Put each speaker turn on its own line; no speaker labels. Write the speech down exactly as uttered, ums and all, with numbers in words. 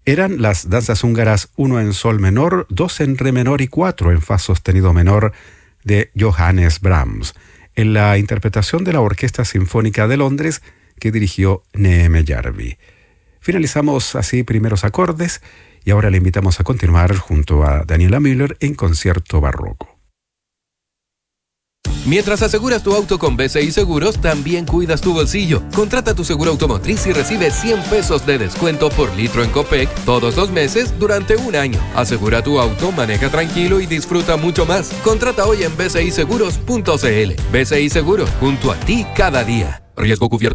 Eran las danzas húngaras uno en sol menor, dos en re menor y cuatro en fa sostenido menor de Johannes Brahms, en la interpretación de la Orquesta Sinfónica de Londres que dirigió Neeme Järvi. Finalizamos así primeros acordes y ahora le invitamos a continuar junto a Daniela Müller en concierto barroco.
Mientras aseguras tu auto con B C I Seguros, también cuidas tu bolsillo. Contrata tu seguro automotriz y recibe cien pesos de descuento por litro en Copec todos los meses durante un año. Asegura tu auto, maneja tranquilo y disfruta mucho más. Contrata hoy en b c i seguros punto c l. B C I Seguros, junto a ti cada día. Riesgo cubierto